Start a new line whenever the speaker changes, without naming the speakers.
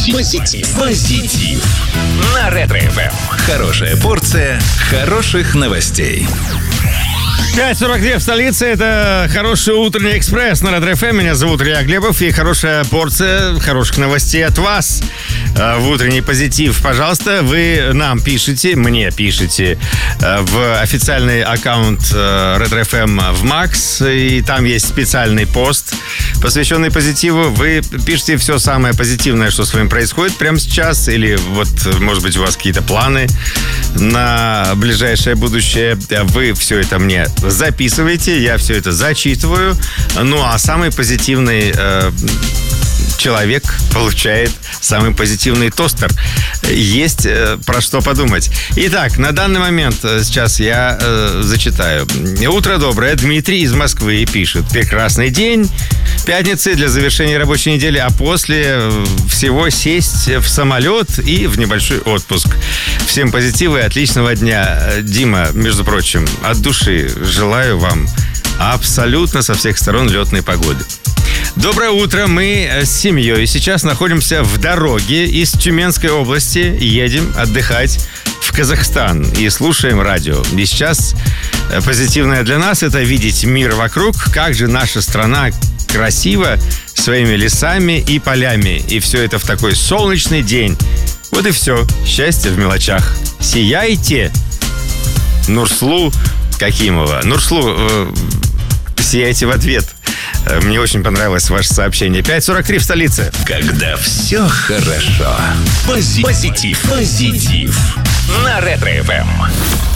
Позитив. На Ретро-ФМ. Хорошая порция хороших новостей.
5:42 в столице. Это хороший утренний экспресс на Ретро-ФМ. Меня зовут Илья Глебов. И хорошая порция хороших новостей от вас в утренний позитив. Пожалуйста, вы нам пишите, мне пишите в официальный аккаунт Ретро-ФМ в Макс. И там есть специальный пост, посвященный позитиву. Вы пишите все самое позитивное, что с вами происходит прямо сейчас. Или вот, может быть, у вас какие-то планы на ближайшее будущее. Вы все это мне записывайте, я все это зачитываю. Ну, а самый позитивный человек получает самый позитивный тостер. Есть про что подумать. Итак, на данный момент сейчас я зачитаю. Утро доброе. Дмитрий из Москвы пишет. Прекрасный день пятницы для завершения рабочей недели, а после всего сесть в самолет и в небольшой отпуск. Всем позитива и отличного дня. Дима, между прочим, от души желаю вам абсолютно со всех сторон летной погоды. Доброе утро. Мы с семьей сейчас находимся в дороге из Тюменской области. Едем отдыхать в Казахстан и слушаем радио. И сейчас позитивное для нас — это видеть мир вокруг. Как же наша страна красива своими лесами и полями. И все это в такой солнечный день. Вот и все. Счастье в мелочах. Сияйте. Нурслу Какимова. Нурслу, сияйте в ответ. Мне очень понравилось ваше сообщение. 5:43 в столице.
Когда все хорошо. Позитив. На Ретро-ФМ.